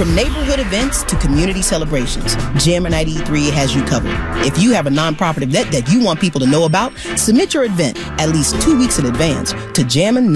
From neighborhood events to community celebrations, Jammin' 93 has you covered. If you have a nonprofit event that you want people to know about, submit your event at least 2 weeks in advance to Jammin'